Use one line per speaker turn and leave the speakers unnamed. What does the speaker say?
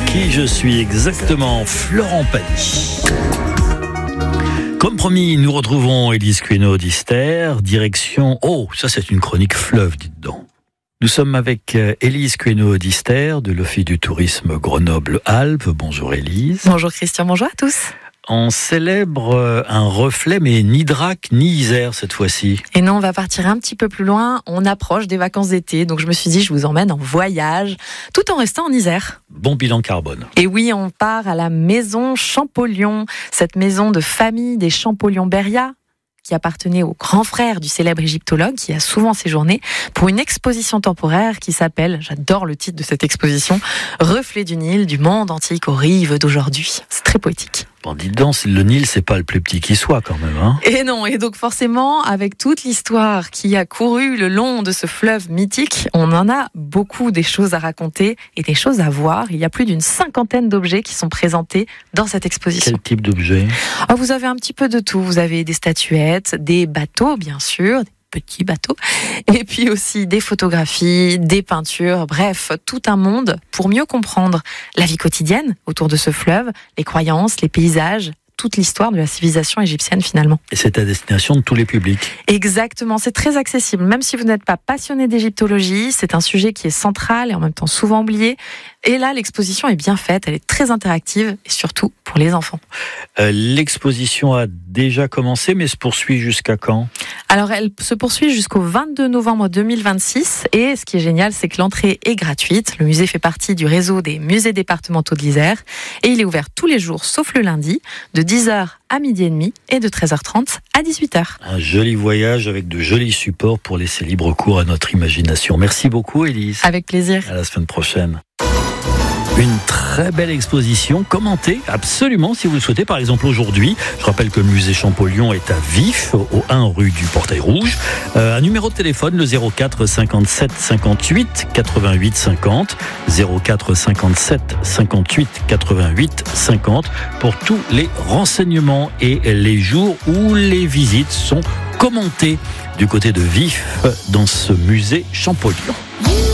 Qui je suis exactement? Florent Pagny. Comme promis, nous retrouvons Élise Queneau-Dister, direction... Oh, ça c'est une chronique fleuve, dites donc. Nous sommes avec Élise Queneau-Dister de l'Office du tourisme Grenoble-Alpes. Bonjour Élise.
Bonjour Christian, bonjour à tous.
On célèbre un reflet, mais ni Drac ni Isère cette fois-ci.
Et non, on va partir un petit peu plus loin. On approche des vacances d'été, donc je me suis dit, je vous emmène en voyage, tout en restant en Isère.
Bon bilan carbone.
Et oui, on part à la maison Champollion, cette maison de famille des Champollion-Berriat, qui appartenait au grand frère du célèbre égyptologue qui a souvent séjourné pour une exposition temporaire qui s'appelle, j'adore le titre de cette exposition, Reflet du Nil, du monde antique aux rives d'aujourd'hui. C'est très poétique.
Bon, dites donc, le Nil, c'est pas le plus petit qui soit quand même, hein.
Et non, et donc forcément, avec toute l'histoire qui a couru le long de ce fleuve mythique, on en a beaucoup des choses à raconter et des choses à voir. Il y a plus d'une 50aine d'objets qui sont présentés dans cette exposition.
Quel type d'objet?
Vous avez un petit peu de tout. Vous avez des statuettes, des bateaux, bien sûr, petits bateaux, et puis aussi des photographies, des peintures, bref, tout un monde pour mieux comprendre la vie quotidienne autour de ce fleuve, les croyances, les paysages, toute l'histoire de la civilisation égyptienne finalement.
Et c'est à destination de tous les publics.
Exactement, c'est très accessible. Même si vous n'êtes pas passionné d'égyptologie, c'est un sujet qui est central et en même temps souvent oublié. Et là, l'exposition est bien faite, elle est très interactive et surtout pour les enfants.
L'exposition a déjà commencé, mais se poursuit jusqu'à quand?
Alors, elle se poursuit jusqu'au 22 novembre 2026 et ce qui est génial, c'est que l'entrée est gratuite. Le musée fait partie du réseau des musées départementaux de l'Isère et il est ouvert tous les jours, sauf le lundi, de 10h à 12h30 et de 13h30 à 18h.
Un joli voyage avec de jolis supports pour laisser libre cours à notre imagination. Merci beaucoup, Élise.
Avec plaisir.
À la semaine prochaine. Une très belle exposition, commentée absolument si vous le souhaitez. Par exemple aujourd'hui, je rappelle que le musée Champollion est à Vif, au 1 rue du Portail Rouge. Un numéro de téléphone, le 04 57 58 88 50. 04 57 58 88 50 pour tous les renseignements et les jours où les visites sont commentées du côté de Vif dans ce musée Champollion.